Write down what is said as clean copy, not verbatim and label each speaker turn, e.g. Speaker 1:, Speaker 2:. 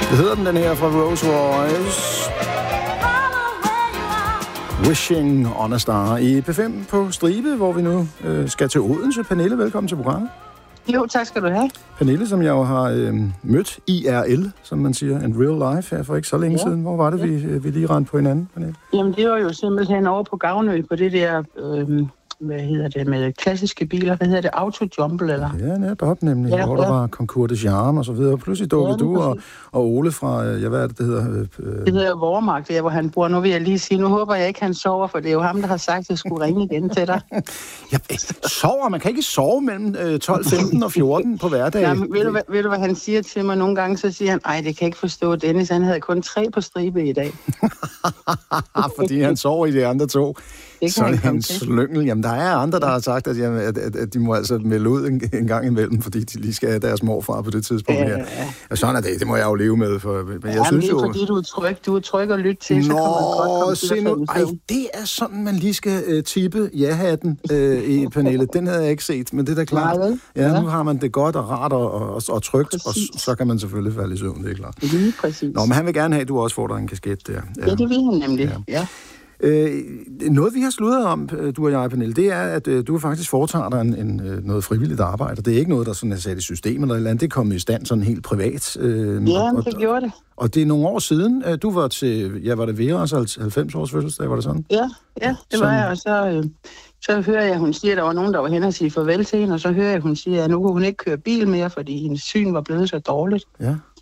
Speaker 1: Det hedder den her fra Rose Royce. Wishing on a Star i P5 på Stribe, hvor vi nu skal til Odense. Pernille, velkommen til programmet.
Speaker 2: Jo, tak skal du have.
Speaker 1: Pernille, som jeg jo har mødt IRL, som man siger, in real life, her for ikke så længe siden. Hvor var det, vi lige rendte på hinanden, Pernille?
Speaker 2: Jamen, det var jo simpelthen over på Gavnø, på det der, hvad hedder det, med klassiske biler. Hvad hedder det, Autojumble, eller?
Speaker 1: Ja, netop nemlig, ja, hvor der var Concours de Charme og så videre. Pludselig dukkede du og Ole fra, hvad er det hedder?
Speaker 2: Det hedder Vormark, der hvor han bor. Nu vil jeg lige sige, nu håber jeg ikke, han sover, for det er jo ham, der har sagt, at jeg skulle ringe igen til dig.
Speaker 1: Ja, sover? Man kan ikke sove mellem 12, 15 og 14 på hverdag.
Speaker 2: Jamen, ved du, hvad han siger til mig nogle gange? Så siger han, ej, det kan ikke forstå, Dennis, han havde kun 3 på stribe i dag.
Speaker 1: Fordi han sover i de andre 2. Sådan en slyngel. Jamen, der er andre, der har sagt, at de må altså melde ud en gang imellem, fordi de lige skal have deres morfar på det tidspunkt her. Og sådan er det må jeg jo leve med. Men jeg synes jo...
Speaker 2: fordi du er tryg at lytte til, så kommer man godt komme til at
Speaker 1: ej, det er sådan, man lige skal tippe ja-hatten i panelet. Den havde jeg ikke set, men det er da klart.
Speaker 2: Nej,
Speaker 1: ja, nu har man det godt og rart og trygt, præcis. Og så kan man selvfølgelig falde i søvn, det er klart.
Speaker 2: Lige præcis.
Speaker 1: Nå, men han vil gerne have, at du også får dig en kasket der.
Speaker 2: Ja, det vil han nemlig, ja.
Speaker 1: Noget, vi har sludret om, du og jeg, Pernille, det er, at du faktisk foretager dig noget frivilligt arbejde. Det er ikke noget, der sådan er sat i systemet eller et eller andet. Det er kommet i stand sådan helt privat.
Speaker 2: Det gjorde det.
Speaker 1: Og det er nogle år siden. Du var til, var det Veras 90-års fødselsdag, var det sådan?
Speaker 2: Ja, det var jeg, og så hører jeg, hun siger, at der var nogen, der var hen og sige farvel til hende, og så hører jeg, hun siger, at nu kunne hun ikke køre bil mere, fordi hendes syn var blevet så dårligt.
Speaker 1: Ja.